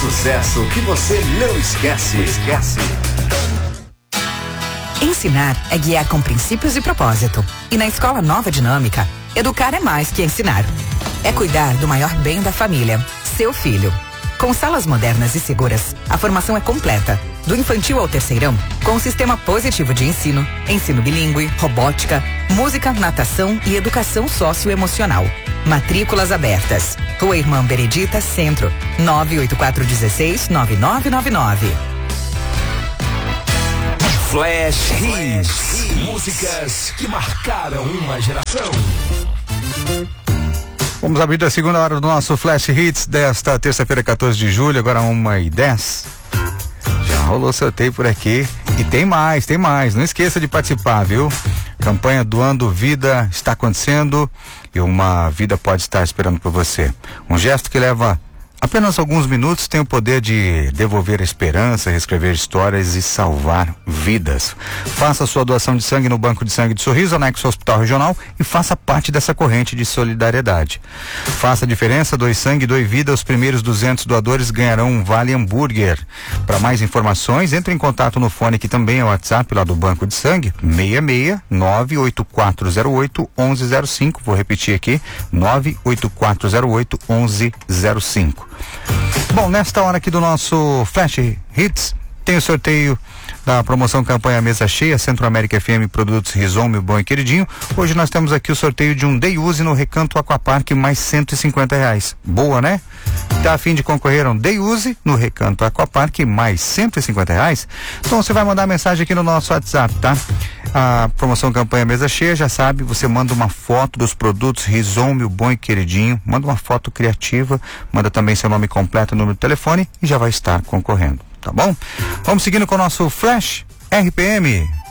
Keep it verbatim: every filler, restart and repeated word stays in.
sucesso que você não esquece. Esquece. Ensinar é guiar com princípios e propósito. E na Escola Nova Dinâmica, educar é mais que ensinar. É cuidar do maior bem da família, seu filho. Com salas modernas e seguras, a formação é completa. Do infantil ao terceirão, com um sistema positivo de ensino, ensino bilíngue, robótica, música, natação e educação socioemocional. Matrículas abertas. Rua Irmã Benedita, Centro, nove oito quatro um seis, nove nove nove nove. Flash Hits. Músicas que marcaram uma geração. Vamos abrir a segunda hora do nosso Flash Hits desta terça-feira, quatorze de julho, agora uma e dez. Já rolou sorteio por aqui e tem mais, tem mais. Não esqueça de participar, viu? Campanha Doando Vida está acontecendo e uma vida pode estar esperando por você. Um gesto que leva apenas alguns minutos tem o poder de devolver a esperança, reescrever histórias e salvar vidas. Faça sua doação de sangue no Banco de Sangue de Sorriso, anexo ao Hospital Regional, e faça parte dessa corrente de solidariedade. Faça a diferença, doe sangue, doe vida. Os primeiros duzentos doadores ganharão um vale hambúrguer. Para mais informações, entre em contato no fone que também é o WhatsApp lá do Banco de Sangue, seis seis nove oito quatro zero oito um um zero cinco. Vou repetir aqui, nove oito quatro zero oito um um zero cinco. Bom, nesta hora aqui do nosso Flash Hits, tem o sorteio da promoção Campanha Mesa Cheia, Centro América F M, Produtos Rison, Meu Bom e Queridinho. Hoje nós temos aqui o sorteio de um Day Use no Recanto Aquapark, mais cento e cinquenta reais. Boa, né? Tá a fim de concorrer a um Day Use no Recanto Aquapark, mais cento e cinquenta reais? Então você vai mandar mensagem aqui no nosso WhatsApp, tá? A promoção Campanha Mesa Cheia, já sabe, você manda uma foto dos produtos Rison, Meu Bom e Queridinho, manda uma foto criativa, manda também seu nome completo, número de telefone e já vai estar concorrendo, tá bom? Vamos seguindo com o nosso Flash R P M.